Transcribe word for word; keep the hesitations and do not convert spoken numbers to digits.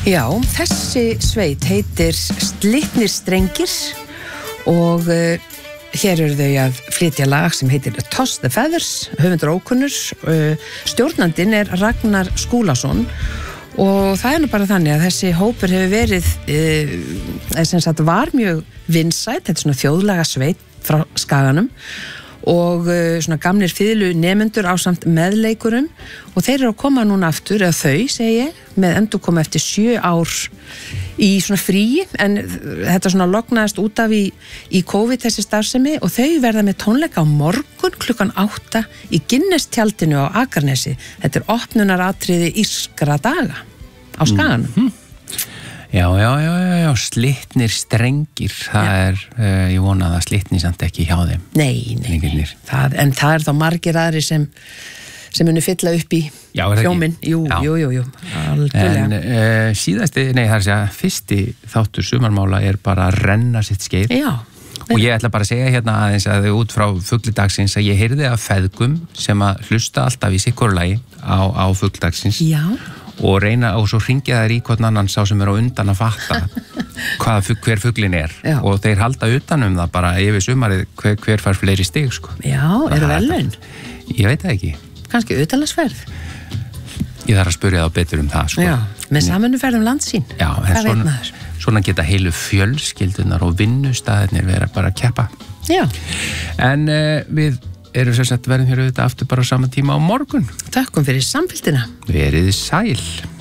Já, þessi sveit heitir Slitnir strengir og uh, hér eru þau að flytja lag sem heitir Toss the Feathers, höfundur ókunnur. Uh, stjórnandinn er Ragnar Skúlason og það er nú bara þannig að þessi hópur hefur verið, uh, sem sagt var mjög vinsæll, þetta er svona þjóðlaga sveit frá Skaganum og uh, svona gamlir fiðlu nemendur ásamt meðleikurum og þeir eru að koma núna aftur, eða þau segi ég, með endur koma eftir sjö ár í svona fríi, en þetta svona lognaðist út af í, í COVID þessi starfsemi og þau verða með tónleika á morgun klukkan átta í Guinness tjaldinu á Akranesi. Þetta er opnunaratriði Írskra daga á Skaganum. Mm-hmm. Já, já, já, já, já, slitnir strengir, það já. er, uh, ég vona að það slitni samt ekki hjá þeim. Nei, nei, nei. Það, en það er þá margir aðri sem, sem muni fylla upp í hljóminn. Jú, jú, jú, jú, algjörlega. En uh, síðasti, nei, það er að segja, fyrsti þáttur sumarmála er bara að renna sitt skeið. Já. Og ég ætla bara að segja hérna aðeins að út frá fugglidagsins að ég heyrði af feðgum sem að hlusta alltaf í sikkurlagi á, á fugglidagsins. Já. Og reyna, og svo hringja þær í hvern annan sá sem er á undan að fatta hvað, hver fuglin er. Já. Og þeir halda utan um það bara yfir sumarið hver, hver fær fleiri stig, sko. Já, eru velun? Ég veit það ekki. Kannski utanlandsferð? Ég þarf að spyrja þá betur um það, sko. Já, með samvinnuferð um landsín. Já, en svona, svona geta heilu fjölskyldunar og vinnustaðirnir vera bara að keppa. Já. En uh, við erum sérstaklega verðum hér auðvitað aftur bara á sama tíma á morgun. Takkum fyrir samfylgdina. Verið sæl.